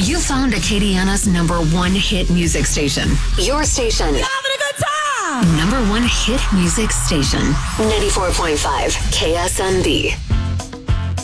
You found Acadiana's number one hit music station. Your station. You having a good time? Number one hit music station. 94.5 KSND.